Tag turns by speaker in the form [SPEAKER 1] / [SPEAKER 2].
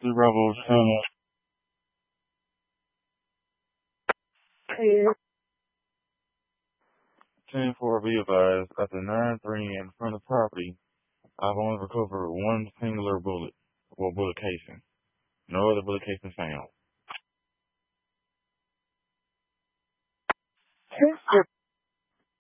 [SPEAKER 1] The Bravo Channel. 10-4 be advised, after 9-3 in front of property, I've only recovered one singular bullet, or bullet casing. No other bullet casing found.